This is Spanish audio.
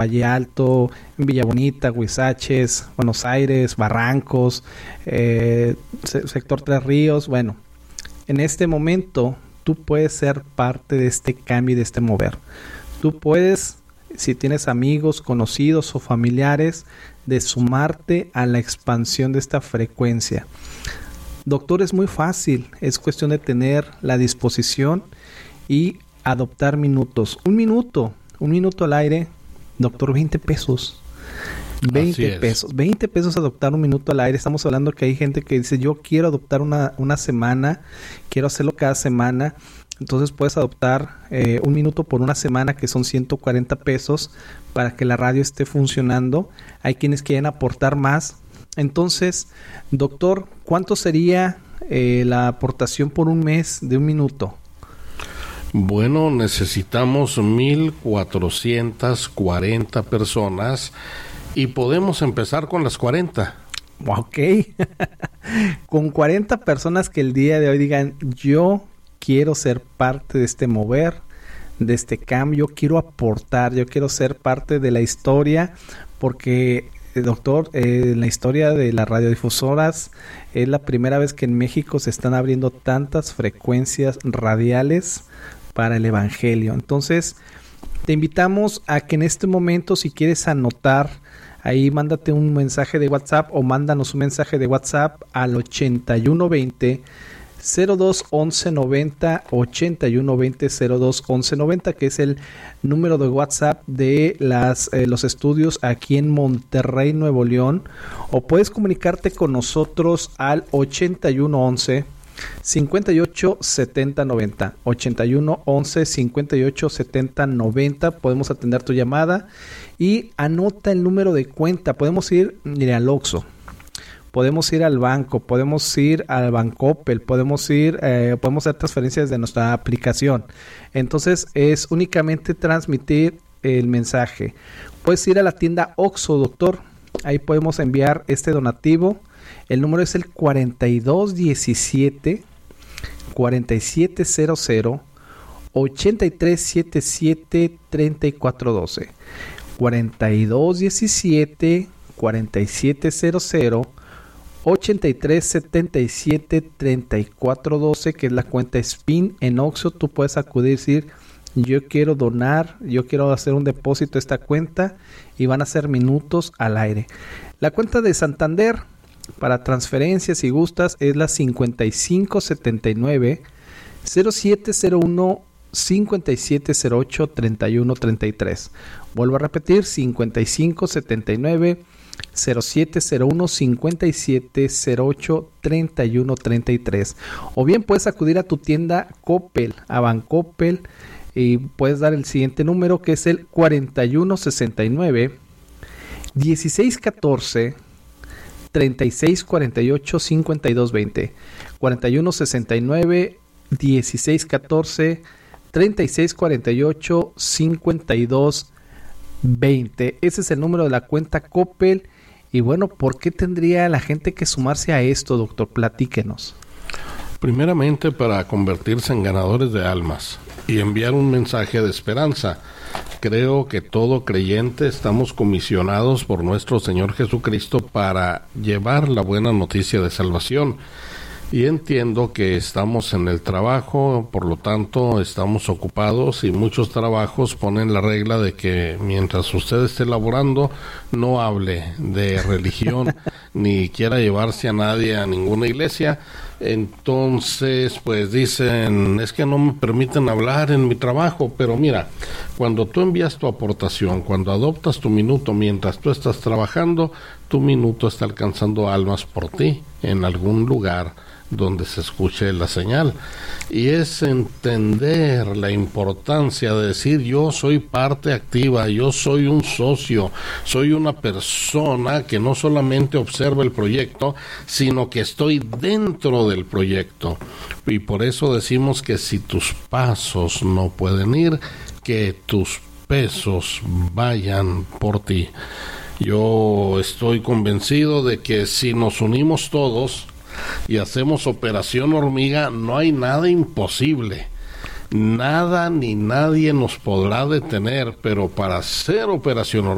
Valle Alto, en Villa Bonita, Huizaches, Buenos Aires, Barrancos, sector Tres Ríos. Bueno, en este momento tú puedes ser parte de este cambio y de este mover. Tú puedes, si tienes amigos, conocidos o familiares, de sumarte a la expansión de esta frecuencia. Doctor, es muy fácil, es cuestión de tener la disposición y adoptar minutos. Un minuto al aire, doctor, 20 pesos. 20 pesos. 20 pesos adoptar un minuto al aire. Estamos hablando que hay gente que dice, yo quiero adoptar una semana, quiero hacerlo cada semana. Entonces puedes adoptar un minuto por una semana, que son 140 pesos, para que la radio esté funcionando. Hay quienes quieren aportar más. Entonces, doctor, ¿cuánto sería la aportación por un mes de un minuto? Bueno, necesitamos 1,440 personas y podemos empezar con las 40. Ok. Con 40 personas que el día de hoy digan, yo quiero ser parte de este mover, de este cambio, quiero aportar, yo quiero ser parte de la historia, porque, doctor, la historia de las radiodifusoras es la primera vez que en México se están abriendo tantas frecuencias radiales para el Evangelio. Entonces, te invitamos a que en este momento, si quieres anotar, ahí mándate un mensaje de WhatsApp o mándanos un mensaje de WhatsApp al 8120 02 11 90, 8120 02 11 90, que es el número de WhatsApp de los estudios aquí en Monterrey, Nuevo León. O puedes comunicarte con nosotros al 8111 58 70 90, 81 11 58 70 90. Podemos atender tu llamada y anota el número de cuenta. Podemos ir al Oxxo, podemos ir al banco, podemos ir al Bancoppel, podemos hacer transferencias de nuestra aplicación. Entonces es únicamente transmitir el mensaje. Puedes ir a la tienda Oxxo, doctor. Ahí podemos enviar este donativo. El número es el 4217 4700 8377 3412. 4217 4700 8377 3412, que es la cuenta SPIN en Oxxo. Tú puedes acudir y decir, yo quiero donar, yo quiero hacer un depósito a esta cuenta, y van a ser minutos al aire. La cuenta de Santander para transferencias, si gustas, es la 5579 0701 5708 3133. Vuelvo a repetir, 5579 0701 5708 3133. O bien puedes acudir a tu tienda Coppel, a Bancoppel, y puedes dar el siguiente número, que es el 4169 1614 3648 5220. 4169 1614 3648 5220. Ese es el número de la cuenta Coppel. Y bueno, ¿por qué tendría la gente que sumarse a esto, doctor? Platíquenos. Primeramente, para convertirse en ganadores de almas y enviar un mensaje de esperanza. Creo que todo creyente estamos comisionados por nuestro Señor Jesucristo para llevar la buena noticia de salvación. Y entiendo que estamos en el trabajo, por lo tanto estamos ocupados, y muchos trabajos ponen la regla de que mientras usted esté laborando no hable de religión ni quiera llevarse a nadie a ninguna iglesia. Entonces pues dicen, es que no me permiten hablar en mi trabajo. Pero mira, cuando tú envías tu aportación, cuando adoptas tu minuto mientras tú estás trabajando, tu minuto está alcanzando almas por ti en algún lugar donde se escuche la señal. Y es entender la importancia de decir, yo soy parte activa, yo soy un socio, soy una persona que no solamente observa el proyecto, sino que estoy dentro del proyecto. Y por eso decimos que si tus pasos no pueden ir, que tus pesos vayan por ti. Yo estoy convencido de que si nos unimos todos y hacemos operación hormiga, no hay nada imposible. Nada ni nadie nos podrá detener, pero para hacer operación hormiga